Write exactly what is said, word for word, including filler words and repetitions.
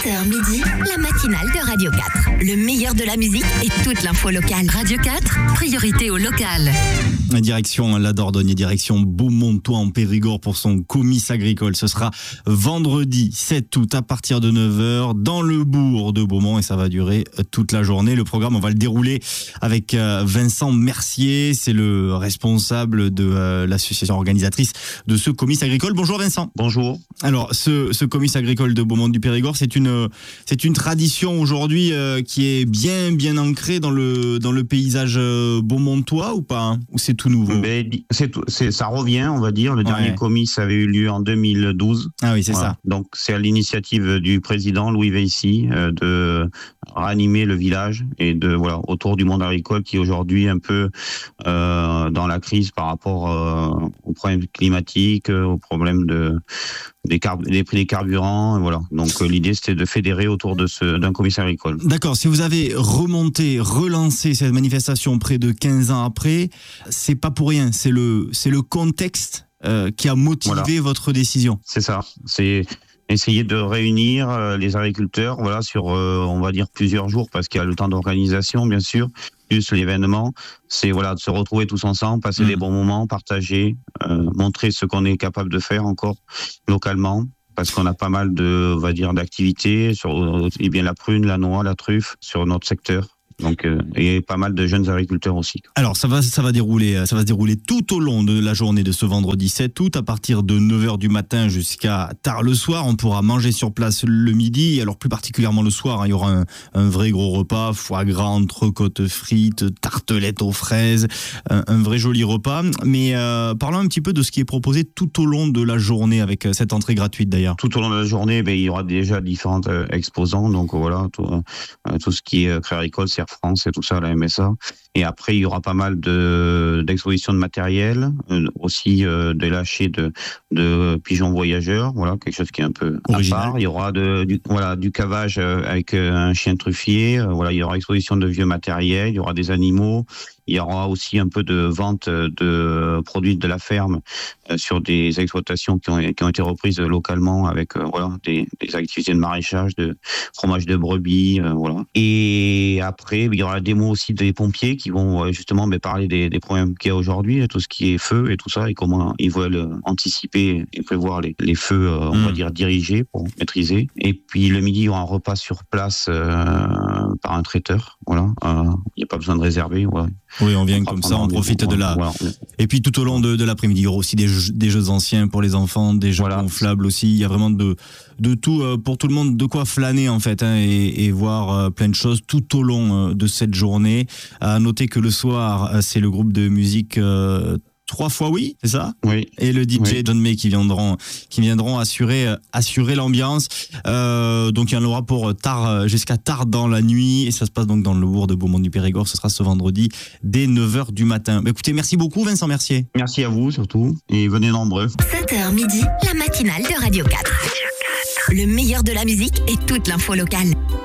sept heures midi, la matinale de Radio quatre. Le meilleur de la musique et toute l'info locale. Radio quatre, priorité au local. Direction la Dordogne et direction Beaumontois en Périgord pour son comice agricole. Ce sera vendredi sept août à partir de neuf heures dans le bourg de Beaumont et ça va durer toute la journée. Le programme, on va le dérouler avec Vincent Mercier. C'est le responsable de l'association organisatrice de ce comice agricole. Bonjour Vincent. Bonjour. Alors, ce, ce comice agricole de Beaumont du Périgord, c'est une, c'est une tradition aujourd'hui euh, qui est bien, bien ancrée dans le, dans le paysage beaumontois ou pas hein, ou c'est tout nouveau? Ben, c'est tout, c'est, ça revient, on va dire. Le ouais. dernier comice avait eu lieu en deux mille douze. Ah oui, c'est voilà. ça. Donc, c'est à l'initiative du président Louis Veissy euh, de ranimer le village et de voilà autour du monde agricole qui est aujourd'hui un peu euh, dans la crise par rapport euh, aux problèmes climatiques, aux problèmes de des, car- des prix des carburants, voilà. Donc euh, l'idée c'était de fédérer autour de ce d'un comice agricole. D'accord. Si vous avez remonté, relancé cette manifestation près de quinze ans après, c'est pas pour rien. C'est le c'est le contexte euh, qui a motivé voilà. votre décision. C'est ça. C'est essayer de réunir euh, les agriculteurs, voilà, sur, euh, on va dire, plusieurs jours, parce qu'il y a le temps d'organisation, bien sûr, plus l'événement. C'est, voilà, de se retrouver tous ensemble, passer mmh. des bons moments, partager, euh, montrer ce qu'on est capable de faire encore localement, parce qu'on a pas mal de, on va dire, d'activités sur, eh bien, la prune, la noix, la truffe, sur notre secteur. Donc, euh, et pas mal de jeunes agriculteurs aussi. Alors, ça va, ça va dérouler, ça va se dérouler tout au long de la journée de ce vendredi sept août, à partir de neuf heures du matin jusqu'à tard le soir. On pourra manger sur place le midi. Alors, plus particulièrement le soir, hein, il y aura un, un vrai gros repas, foie gras, entrecôte frites, tartelettes aux fraises, un, un vrai joli repas. Mais euh, parlons un petit peu de ce qui est proposé tout au long de la journée avec cette entrée gratuite d'ailleurs. Tout au long de la journée, ben, il y aura déjà différents euh, exposants. Donc voilà, tout, euh, tout ce qui est Créa Agricole, c'est France et tout ça, la M S A. Et après, il y aura pas mal de, d'expositions de matériel, euh, aussi euh, des lâchers de, de pigeons voyageurs, voilà, quelque chose qui est un peu original. À part. Il y aura de, du, voilà, du cavage avec un chien truffier, euh, voilà, il y aura exposition de vieux matériel, il y aura des animaux, il y aura aussi un peu de vente de produits de la ferme euh, sur des exploitations qui ont, qui ont été reprises localement avec euh, voilà, des, des activités de maraîchage, de fromage de brebis, euh, voilà. Et après, il y aura la démo aussi des pompiers qui vont justement mais, parler des, des problèmes qu'il y a aujourd'hui, tout ce qui est feu et tout ça, et comment ils veulent anticiper et prévoir les, les feux, euh, on mmh. va dire, dirigés pour maîtriser. Et puis le midi, il y aura un repas sur place euh, par un traiteur. Voilà, euh, il n'y a pas besoin de réserver. Voilà. Oui, on vient on comme ça, on profite de la... Voilà. Et puis tout au long de, de l'après-midi, il y aura aussi des jeux, des jeux anciens pour les enfants, des jeux voilà. gonflables aussi. Il y a vraiment de, de tout, euh, pour tout le monde, de quoi flâner en fait, hein, et, et voir euh, plein de choses tout au long euh, de cette journée. À noter que le soir, euh, c'est le groupe de musique... Euh, Trois fois oui, c'est ça? Oui. Et le D J oui. John May qui viendront, qui viendront assurer, assurer l'ambiance. Euh, donc il y en aura pour tard, jusqu'à tard dans la nuit. Et ça se passe donc dans le bourg de Beaumont du Périgord. Ce sera ce vendredi dès neuf heures du matin. Bah, écoutez, merci beaucoup Vincent Mercier. Merci à vous surtout. Et venez nombreux. sept heures midi, la matinale de Radio quatre. Le meilleur de la musique et toute l'info locale.